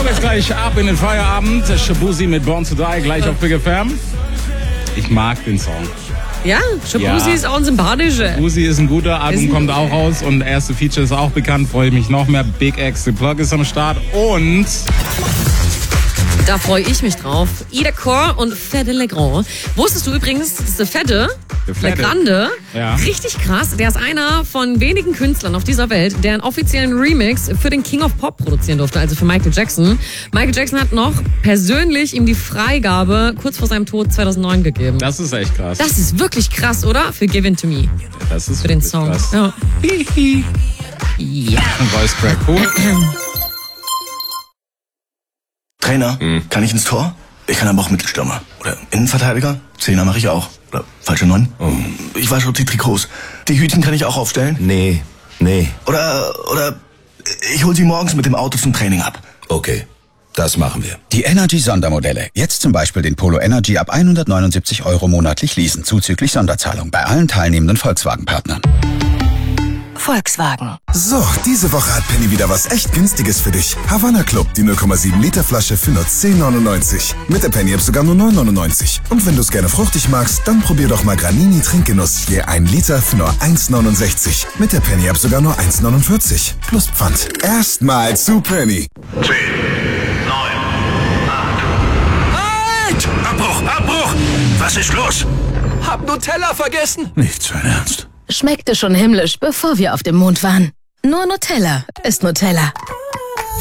So, jetzt gleich ab in den Feierabend. Shabuzi mit Born to Die, gleich auf Big FM. Ich mag den Song. Ja, Shabuzi ist auch ein sympathischer. Shabuzi ist ein guter, Album kommt auch raus und erste Feature ist auch bekannt, freue ich mich noch mehr. Big X, The Plug ist am Start und... Da freue ich mich drauf. Ida Core und Fede Legrand. Wusstest du übrigens, dass der Fede Legrande, richtig krass, der ist einer von wenigen Künstlern auf dieser Welt, der einen offiziellen Remix für den King of Pop produzieren durfte, also für Michael Jackson. Michael Jackson hat noch persönlich ihm die Freigabe kurz vor seinem Tod 2009 gegeben. Das ist echt krass. Das ist wirklich krass, oder? Für Give In To Me. Das ist für den Song. Krass. Ja. Ja. Voice Crack, cool. Trainer, kann ich ins Tor? Ich kann aber auch Mittelstürmer. Oder Innenverteidiger? Zehner mache ich auch. Oder falsche 9? Ich wasche auch die Trikots. Die Hütchen kann ich auch aufstellen? Nee. Oder ich hol sie morgens mit dem Auto zum Training ab. Okay, das machen wir. Die Energy-Sondermodelle. Jetzt zum Beispiel den Polo Energy ab 179 € monatlich leasen, zuzüglich Sonderzahlung bei allen teilnehmenden Volkswagen-Partnern. Volkswagen. So, diese Woche hat Penny wieder was echt Günstiges für dich. Havanna Club, die 0,7 Liter Flasche für nur 10,99. Mit der Penny-App sogar nur 9,99. Und wenn du es gerne fruchtig magst, dann probier doch mal Granini Trinkgenuss. Je 1 Liter für nur 1,69. Mit der Penny-App sogar nur 1,49. Plus Pfand. Erstmal zu Penny. 10, 9, 8. Halt! Abbruch! Was ist los? Hab Nutella vergessen. Nicht sein Ernst. Schmeckte schon himmlisch, bevor wir auf dem Mond waren. Nur Nutella ist Nutella.